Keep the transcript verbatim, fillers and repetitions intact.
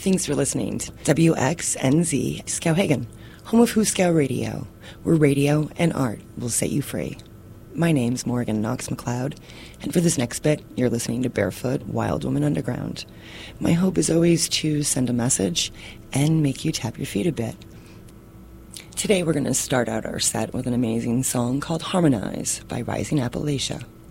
Thanks for listening to W X N Z Skowhegan, home of Hooskow Radio, where radio and art will set you free. My name's Morgan Knox McLeod, and for this next bit, you're listening to Barefoot Wild Woman Underground. My hope is always to send a message and make you tap your feet a bit. Today we're going to start out our set with an amazing song called Harmonize by Rising Appalachia.